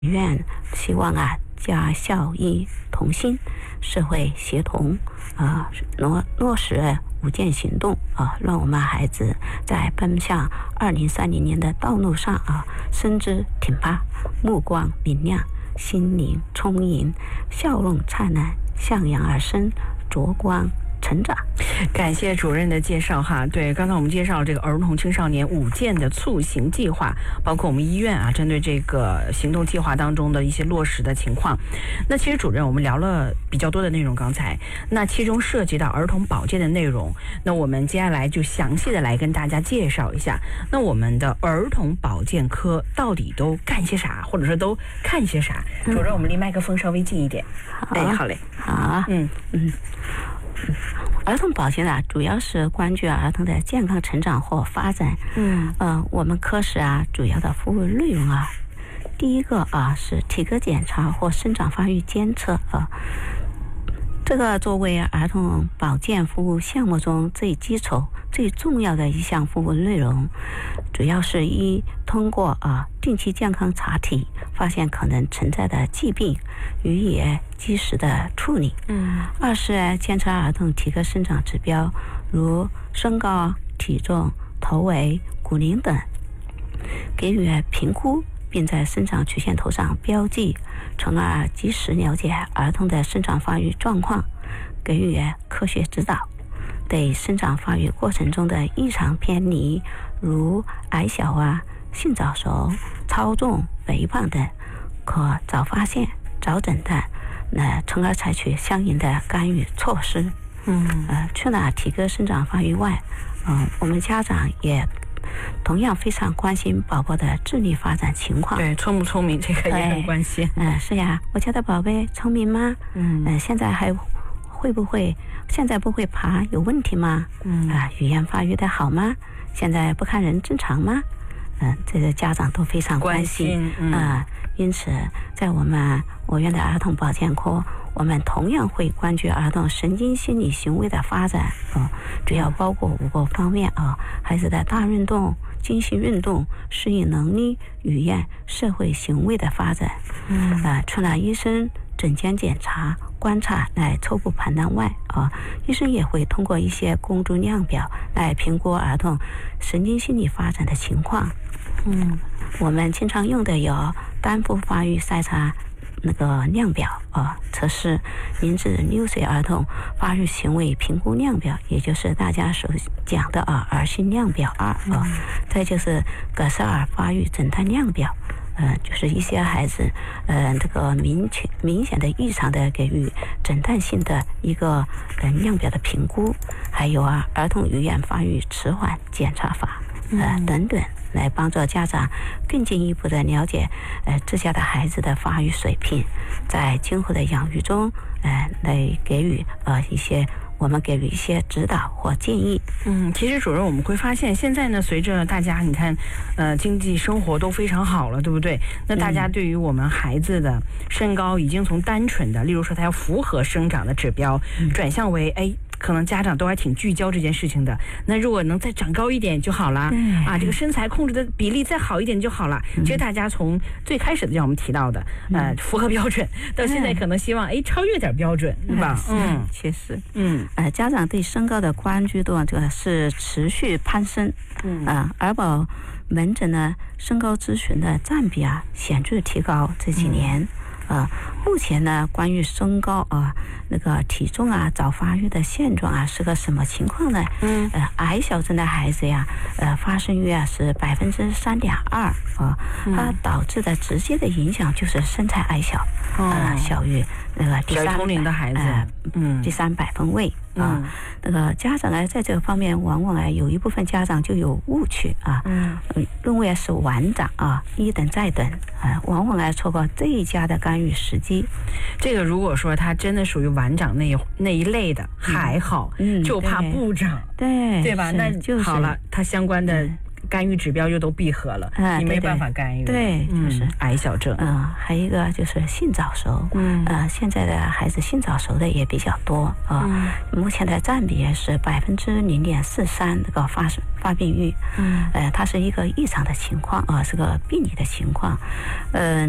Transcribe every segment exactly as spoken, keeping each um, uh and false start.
院希望啊家校一同心，社会协同，啊、呃、落落实五件行动啊、呃，让我们孩子在奔向二零三零年的道路上啊，身姿挺拔，目光明亮，心灵充盈，笑容灿烂，向阳而生，着光成长。 感谢主任的介绍哈。对，刚才我们介绍这个儿童青少年五件的促行计划，包括我们医院啊针对这个行动计划当中的一些落实的情况。那其实主任我们聊了比较多的内容，刚才那其中涉及到儿童保健的内容，那我们接下来就详细的来跟大家介绍一下，那我们的儿童保健科到底都干些啥，或者说都看些啥？主任，我们离麦克风稍微近一点。 嗯、 哎，好嘞， 好，嗯嗯。儿童保健啊，主要是关注儿童的健康成长或发展。嗯，呃，我们科室啊，主要的服务内容啊，第一个啊是体格检查或生长发育监测啊。这个作为儿童保健服务项目中最基础、最重要的一项服务内容，主要是一通过啊定期健康查体，发现可能存在的疾病，予以及时的处理。嗯。二是监测儿童体格生长指标，如身高、体重、头围、骨龄等，给予评估，并在生长曲线图上标记，从而及时了解儿童的生长发育状况，给予科学指导。对生长发育过程中的异常偏离，如矮小啊、性早熟、超重、肥胖等，可早发现、早诊断，那从而采取相应的干预措施。嗯，呃，除了体格生长发育外，嗯、呃，我们家长也同样非常关心宝宝的智力发展情况。 对，聪不聪明这个也很关心。 嗯、呃，是呀，我家的宝贝聪明吗？嗯，呃，现在还会不会？现在不会爬有问题吗？嗯，啊、呃，语言发育的好吗？现在不看人正常吗？嗯、呃，这个家长都非常关心。啊、嗯呃，因此，在我们我院的儿童保健科，我们同样会关注儿童神经心理行为的发展，呃，主要包括五个方面啊、呃，孩子的大运动、精细运动、适应能力、语言、社会行为的发展。嗯，啊、呃，除了医生诊间检查、观察来初步判断外，啊、呃，医生也会通过一些公众量表来评估儿童神经心理发展的情况。嗯，我们经常用的有单幅发育筛查那个量表啊、呃，测试零至六岁儿童发育行为评估量表，也就是大家所讲的啊儿心量表二啊、呃嗯。再就是格式尔发育诊断量表，呃，就是一些孩子呃这个明确明显的异常的给予诊断性的一个呃量表的评估，还有啊儿童语言发育迟缓检查法呃、嗯、等等。来帮助家长更进一步的了解呃自家的孩子的发育水平，在今后的养育中呃来给予呃一些我们给予一些指导或建议。 嗯，其实主任我们会发现现在呢，随着大家你看呃经济生活都非常好了，对不对？那大家对于我们孩子的身高已经从单纯的例如说他要符合生长的指标、嗯、转向为哎可能家长都还挺聚焦这件事情的，那如果能再长高一点就好了啊，这个身材控制的比例再好一点就好了。其实大家从最开始的像我们提到的呃符合标准，到现在可能希望哎超越点标准，是吧？ 嗯，确实， 嗯， 呃，家长对身高的关注度这个是持续攀升，嗯啊，儿保门诊呢身高咨询的占比啊显著提高这几年。嗯呃，目前呢，关于身高啊、那个体重啊、早发育的现状啊，是个什么情况呢？嗯，呃，矮小症的孩子呀，呃，发生率啊是百分之三点二啊，它导致的直接的影响就是身材矮小，啊、呃，小于那个第三同龄的孩子， 呃、嗯，第三百分位。啊、嗯，那个家长呢，在这个方面往往啊，有一部分家长就有误区啊，嗯，认为是晚长啊，一等再等啊，往往来错过最佳的干预时机。 这个如果说他真的属于晚长那一那一类的，还好，嗯，就怕不长， 对对吧？那就是好了，他相关的。嗯干预指标又都闭合了，啊、你没办法干预。 对，对就是、 嗯、矮小症。 嗯，还有一个就是性早熟。嗯，呃，现在的孩子性早熟的也比较多啊、呃嗯。目前的占比是百分之零点四三，这个发发病率。嗯，呃，它是一个异常的情况啊、呃，是个病理的情况。嗯、呃，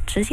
直接